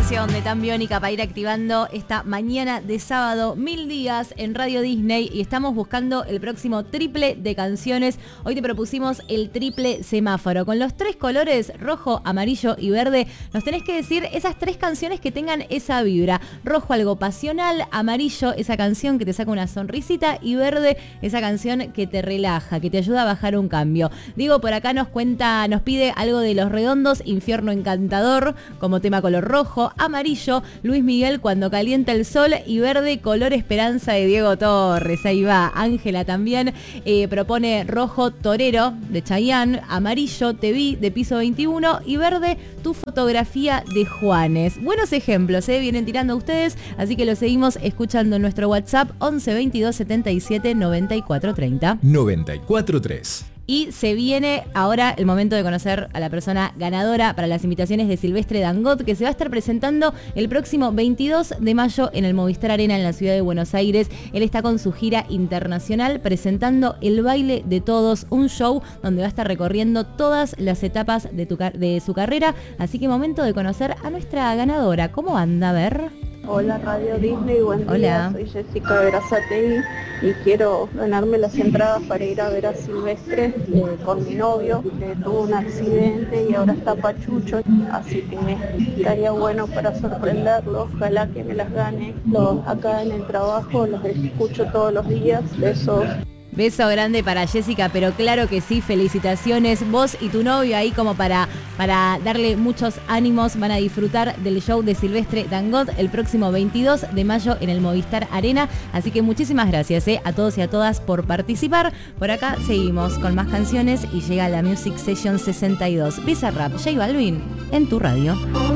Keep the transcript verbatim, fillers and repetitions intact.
canción de Tan Biónica para ir activando esta mañana de sábado, mil días en Radio Disney, y estamos buscando el próximo triple de canciones. Hoy te propusimos el triple semáforo con los tres colores, rojo, amarillo y verde. Nos tenés que decir esas tres canciones que tengan esa vibra. Rojo, algo pasional; amarillo, esa canción que te saca una sonrisita; y verde, esa canción que te relaja, que te ayuda a bajar un cambio. Diego por acá nos cuenta, nos pide algo de Los Redondos, Infierno Encantador, como tema color rojo; amarillo, Luis Miguel, Cuando Calienta el Sol; y verde, Color Esperanza de Diego Torres. Ahí va. Ángela también eh, propone rojo, Torero de Chayanne; amarillo, Te Vi de Piso veintiuno; y verde, Tu Fotografía de Juanes. Buenos ejemplos, ¿eh? Vienen tirando ustedes, así que lo seguimos escuchando en nuestro WhatsApp once veintidós setenta y siete noventa y cuatro treinta. noventa y cuatro tres. Y se viene ahora el momento de conocer a la persona ganadora para las invitaciones de Silvestre Dangond, que se va a estar presentando el próximo veintidós de mayo en el Movistar Arena en la ciudad de Buenos Aires. Él está con su gira internacional presentando El Baile de Todos, un show donde va a estar recorriendo todas las etapas de, tu, de su carrera. Así que momento de conocer a nuestra ganadora. ¿Cómo anda? A ver. Hola Radio Disney, buen día. Hola. Soy Jessica Verazategui y quiero ganarme las entradas para ir a ver a Silvestre eh, con mi novio, que tuvo un accidente y ahora está pachucho, así que estaría bueno para sorprenderlo. Ojalá que me las gane. Los, acá en el trabajo los escucho todos los días. Besos. Beso grande para Jessica, pero claro que sí, felicitaciones. Vos y tu novio ahí como para, para darle muchos ánimos. Van a disfrutar del show de Silvestre Dangond el próximo veintidós de mayo en el Movistar Arena. Así que muchísimas gracias eh, a todos y a todas por participar. Por acá seguimos con más canciones y llega la Music Session sesenta y dos. Bizarrap, J Balvin, en tu radio.